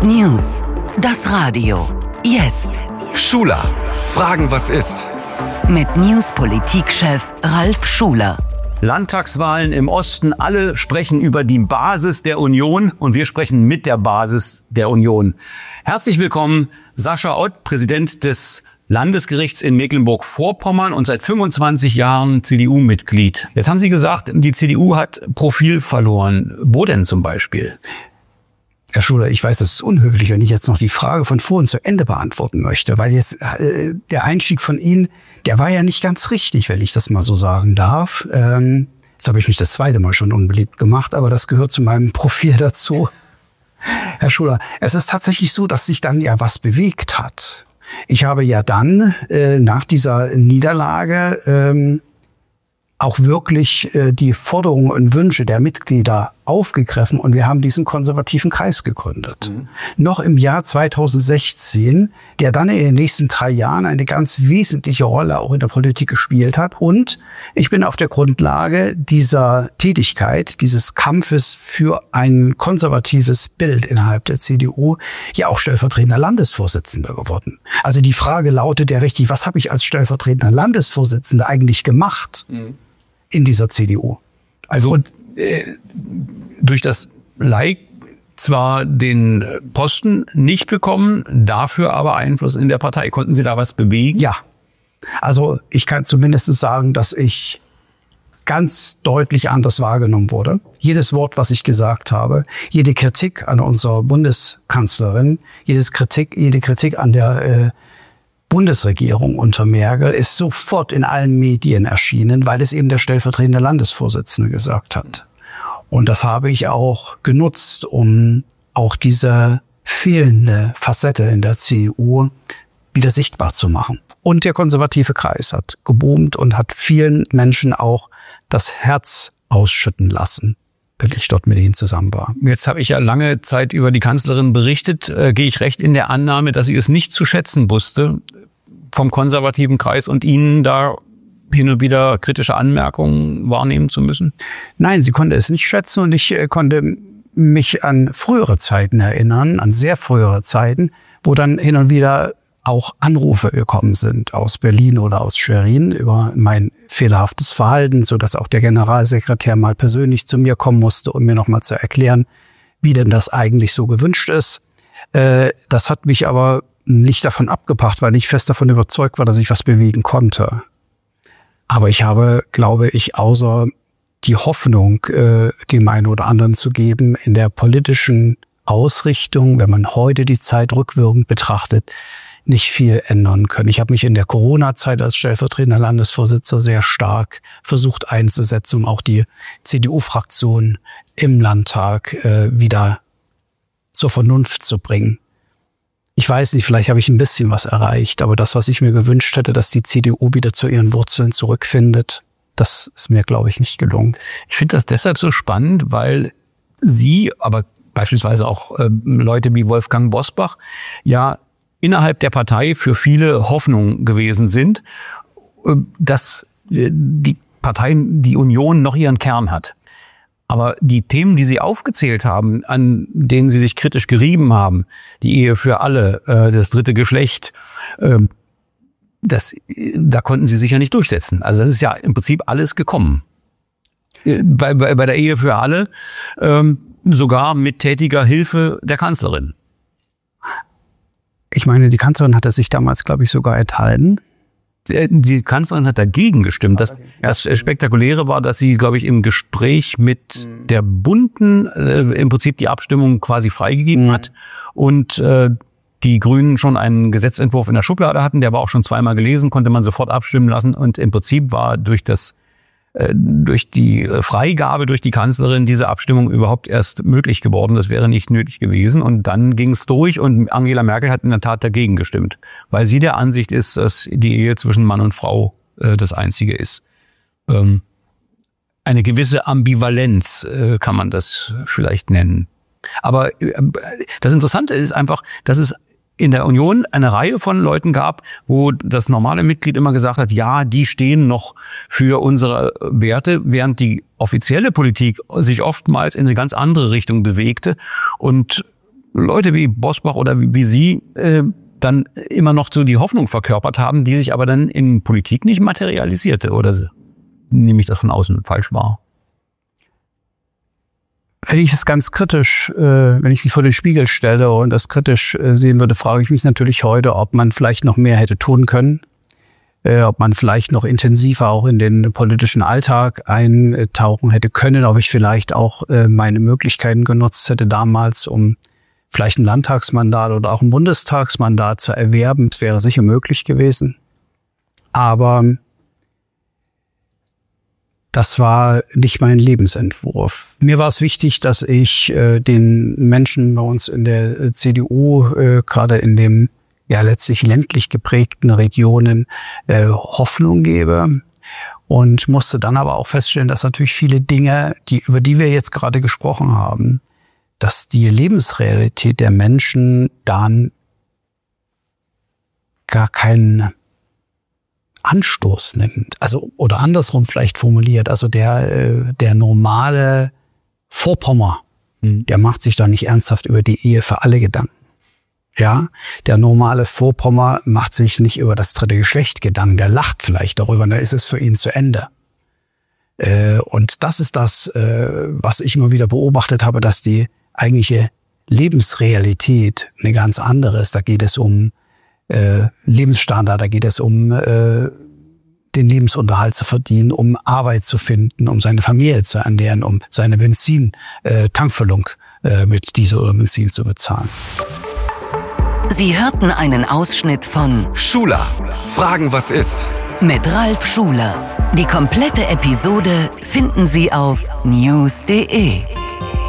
News. Das Radio. Jetzt. Schuler. Fragen, was ist? Mit News-Politikchef Ralf Schuler. Landtagswahlen im Osten, alle sprechen über die Basis der Union und wir sprechen mit der Basis der Union. Herzlich willkommen, Sascha Ott, Präsident des Landesgerichts in Mecklenburg-Vorpommern und seit 25 Jahren CDU-Mitglied. Jetzt haben Sie gesagt, die CDU hat Profil verloren. Wo denn zum Beispiel? Herr Schuler, ich weiß, das ist unhöflich, wenn ich jetzt noch die Frage von vorhin zu Ende beantworten möchte, weil jetzt der Einstieg von Ihnen, der war ja nicht ganz richtig, wenn ich das mal so sagen darf. Jetzt habe ich mich das zweite Mal schon unbeliebt gemacht, aber das gehört zu meinem Profil dazu. Herr Schuler, es ist tatsächlich so, dass sich dann ja was bewegt hat. Ich habe ja dann nach dieser Niederlage auch wirklich die Forderungen und Wünsche der Mitglieder aufgegriffen und wir haben diesen konservativen Kreis gegründet. Noch im Jahr 2016, der dann in den nächsten 3 Jahren eine ganz wesentliche Rolle auch in der Politik gespielt hat. Und ich bin auf der Grundlage dieser Tätigkeit, dieses Kampfes für ein konservatives Bild innerhalb der CDU ja auch stellvertretender Landesvorsitzender geworden. Also die Frage lautet ja richtig, was habe ich als stellvertretender Landesvorsitzender eigentlich gemacht in dieser CDU? Also durch das Like zwar den Posten nicht bekommen, dafür aber Einfluss in der Partei. Konnten Sie da was bewegen? Ja, also ich kann zumindest sagen, dass ich ganz deutlich anders wahrgenommen wurde. Jedes Wort, was ich gesagt habe, jede Kritik an unserer Bundeskanzlerin, jede Kritik an der Bundesregierung unter Merkel ist sofort in allen Medien erschienen, weil es eben der stellvertretende Landesvorsitzende gesagt hat. Und das habe ich auch genutzt, um auch diese fehlende Facette in der CDU wieder sichtbar zu machen. Und der konservative Kreis hat geboomt und hat vielen Menschen auch das Herz ausschütten lassen, wenn ich dort mit ihnen zusammen war. Jetzt habe ich ja lange Zeit über die Kanzlerin berichtet. Gehe ich recht in der Annahme, dass sie es nicht zu schätzen wusste vom konservativen Kreis und Ihnen da hin und wieder kritische Anmerkungen wahrnehmen zu müssen? Nein, sie konnte es nicht schätzen und ich konnte mich an frühere Zeiten erinnern, an sehr frühere Zeiten, wo dann hin und wieder auch Anrufe gekommen sind aus Berlin oder aus Schwerin über mein fehlerhaftes Verhalten, so dass auch der Generalsekretär mal persönlich zu mir kommen musste, um mir nochmal zu erklären, wie denn das eigentlich so gewünscht ist. Das hat mich aber nicht davon abgebracht, weil ich fest davon überzeugt war, dass ich was bewegen konnte. Aber ich habe, glaube ich, außer die Hoffnung, dem einen oder anderen zu geben, in der politischen Ausrichtung, wenn man heute die Zeit rückwirkend betrachtet, nicht viel ändern können. Ich habe mich in der Corona-Zeit als stellvertretender Landesvorsitzender sehr stark versucht einzusetzen, um auch die CDU-Fraktion im Landtag wieder zur Vernunft zu bringen. Ich weiß nicht, vielleicht habe ich ein bisschen was erreicht, aber das, was ich mir gewünscht hätte, dass die CDU wieder zu ihren Wurzeln zurückfindet, das ist mir, glaube ich, nicht gelungen. Ich finde das deshalb so spannend, weil Sie, aber beispielsweise auch Leute wie Wolfgang Bosbach, ja innerhalb der Partei für viele Hoffnung gewesen sind, dass die Partei, die Union, noch ihren Kern hat. Aber die Themen, die Sie aufgezählt haben, an denen Sie sich kritisch gerieben haben, die Ehe für alle, das dritte Geschlecht, da konnten Sie sich ja nicht durchsetzen. Also das ist ja im Prinzip alles gekommen. Bei der Ehe für alle sogar mit tätiger Hilfe der Kanzlerin. Ich meine, die Kanzlerin hatte sich damals, glaube ich, sogar enthalten. Die Kanzlerin hat dagegen gestimmt. Das Spektakuläre war, dass sie, glaube ich, im Gespräch mit der Bunten im Prinzip die Abstimmung quasi freigegeben hat und die Grünen schon einen Gesetzentwurf in der Schublade hatten, der war auch schon zweimal gelesen, konnte man sofort abstimmen lassen und im Prinzip war durch die Freigabe durch die Kanzlerin diese Abstimmung überhaupt erst möglich geworden. Das wäre nicht nötig gewesen. Und dann ging es durch und Angela Merkel hat in der Tat dagegen gestimmt, weil sie der Ansicht ist, dass die Ehe zwischen Mann und Frau das Einzige ist. Eine gewisse Ambivalenz kann man das vielleicht nennen. Aber das Interessante ist einfach, dass es in der Union eine Reihe von Leuten gab, wo das normale Mitglied immer gesagt hat, ja, die stehen noch für unsere Werte, während die offizielle Politik sich oftmals in eine ganz andere Richtung bewegte. Und Leute wie Bosbach oder wie Sie dann immer noch so die Hoffnung verkörpert haben, die sich aber dann in Politik nicht materialisierte, oder nehme ich das von außen falsch wahr? Wenn ich es ganz kritisch, wenn ich mich vor den Spiegel stelle und das kritisch sehen würde, frage ich mich natürlich heute, ob man vielleicht noch mehr hätte tun können, ob man vielleicht noch intensiver auch in den politischen Alltag eintauchen hätte können, ob ich vielleicht auch meine Möglichkeiten genutzt hätte damals, um vielleicht ein Landtagsmandat oder auch ein Bundestagsmandat zu erwerben. Das wäre sicher möglich gewesen. Aber das war nicht mein Lebensentwurf. Mir war es wichtig, dass ich den Menschen bei uns in der CDU, gerade in dem ja letztlich ländlich geprägten Regionen, Hoffnung gebe. Und musste dann aber auch feststellen, dass natürlich viele Dinge, über die wir jetzt gerade gesprochen haben, dass die Lebensrealität der Menschen dann gar keinen Anstoß nimmt. Also, oder andersrum vielleicht formuliert, also der normale Vorpommer, der macht sich da nicht ernsthaft über die Ehe für alle Gedanken. Ja, der normale Vorpommer macht sich nicht über das dritte Geschlecht Gedanken, der lacht vielleicht darüber, dann ist es für ihn zu Ende. Und das ist das, was ich immer wieder beobachtet habe, dass die eigentliche Lebensrealität eine ganz andere ist. Da geht es um Lebensstandard, da geht es um den Lebensunterhalt zu verdienen, um Arbeit zu finden, um seine Familie zu ernähren, um seine Tankfüllung mit Diesel oder Benzin zu bezahlen. Sie hörten einen Ausschnitt von Schuler, Fragen, was ist? Mit Ralf Schuler. Die komplette Episode finden Sie auf news.de.